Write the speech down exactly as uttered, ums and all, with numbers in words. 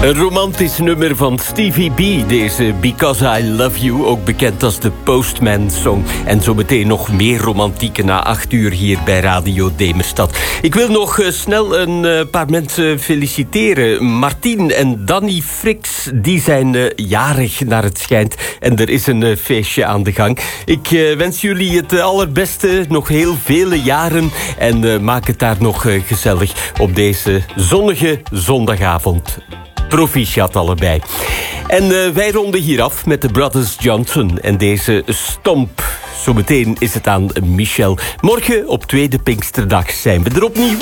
Een romantisch nummer van Stevie B, deze Because I Love You, ook bekend als de Postman Song. En zo meteen nog meer romantieke na acht uur hier bij Radio Demerstad. Ik wil nog uh, snel een uh, paar mensen feliciteren. Martien en Danny Fricks, die zijn uh, jarig naar het schijnt. En er is een uh, feestje aan de gang. Ik uh, wens jullie het allerbeste, nog heel vele jaren. En uh, maak het daar nog uh, gezellig op deze zonnige zondagavond. Proficiat allebei. En uh, wij ronden hier af met de Brothers Johnson en deze Stomp. Zometeen is het aan Michel. Morgen op tweede Pinksterdag zijn we er opnieuw.